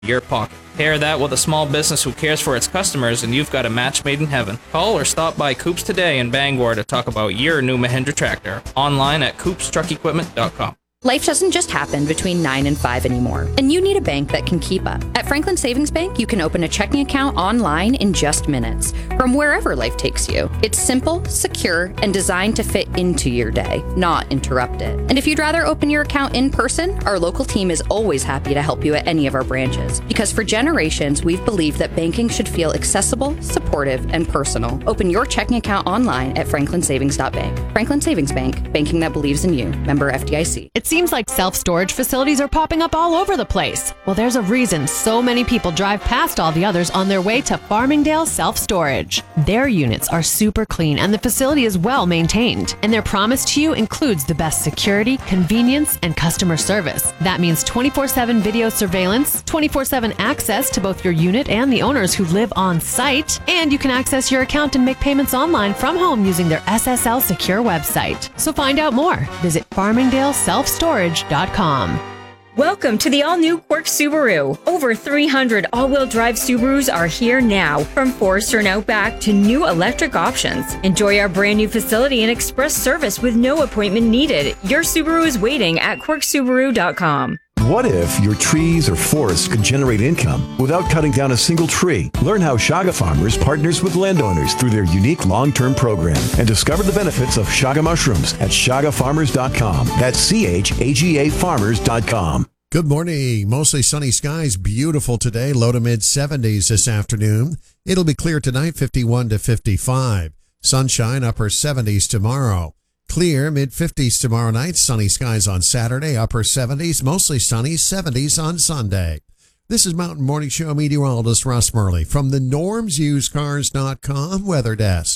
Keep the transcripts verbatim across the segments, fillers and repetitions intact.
your pocket. Pair that with a small business who cares for its customers, and you've got a match made in heaven. Call or stop by Coops today in Bangor to talk about your new Mahindra tractor. Online at coops truck equipment dot com. Life doesn't just happen between nine and five anymore, and you need a bank that can keep up. At Franklin Savings Bank, you can open a checking account online in just minutes from wherever life takes you. It's simple, secure, and designed to fit into your day, not interrupt it. And if you'd rather open your account in person, our local team is always happy to help you at any of our branches. Because for generations, we've believed that banking should feel accessible, supportive, and personal. Open your checking account online at franklin savings dot bank. Franklin Savings Bank, banking that believes in you. Member F D I C. It's seems like self-storage facilities are popping up all over the place. Well, there's a reason so many people drive past all the others on their way to Farmingdale Self-Storage. Their units are super clean and the facility is well maintained. And their promise to you includes the best security, convenience, and customer service. That means twenty-four seven video surveillance, twenty-four seven access to both your unit and the owners who live on site, and you can access your account and make payments online from home using their S S L secure website. So find out more. Visit farmingdale self storage dot com. Welcome to the all-new Quirk Subaru. Over three hundred all-wheel drive Subarus are here now, from Forester and Outback to new electric options. Enjoy our brand new facility and express service with no appointment needed. Your Subaru is waiting at quirk subaru dot com. What if your trees or forests could generate income without cutting down a single tree? Learn how Shaga Farmers partners with landowners through their unique long-term program and discover the benefits of Shaga mushrooms at shaga farmers dot com. That's C H A G A farmers dot com. Good morning. Mostly sunny skies. Beautiful today. Low to mid seventies this afternoon. It'll be clear tonight, fifty-one to fifty-five. Sunshine, upper seventies tomorrow. Clear, mid-fifties tomorrow night. Sunny skies on Saturday, upper seventies. Mostly sunny, seventies on Sunday. This is Mountain Morning Show meteorologist Russ Murley from the norms used cars dot com Weather Desk.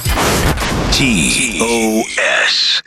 T O S.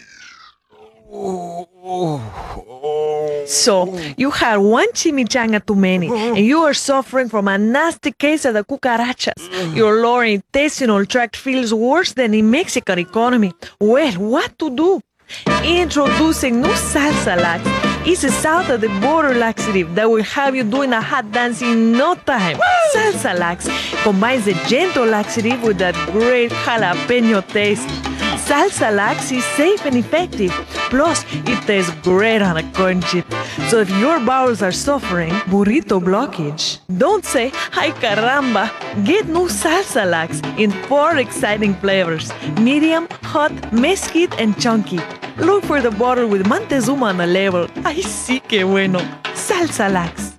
So, you had one chimichanga too many, and you are suffering from a nasty case of the cucarachas. Your lower intestinal tract feels worse than in Mexican economy. Well, what to do? Introducing new Salsa Lax. It's a south of the border laxative that will have you doing a hot dance in no time. Salsa Lax combines the gentle laxative with that great jalapeno taste. Salsa Lax is safe and effective. Plus, it tastes great on a corn chip. So if your bowels are suffering burrito blockage, don't say, ay caramba. Get new Salsa Lax in four exciting flavors: medium, hot, mesquite, and chunky. Look for the bottle with Montezuma on the label. Ay, sí que bueno. Salsa Lax.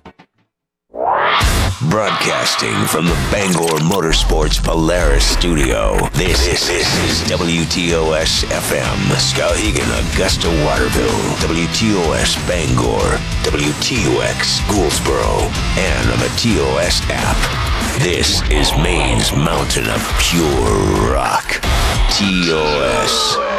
Broadcasting from the Bangor Motorsports Polaris studio, this, this, this is W T O S F M, Skowhegan, Augusta, Waterville, W T O S Bangor, W T O X Gouldsboro, and on the T O S app. This is Maine's mountain of pure rock. T O S.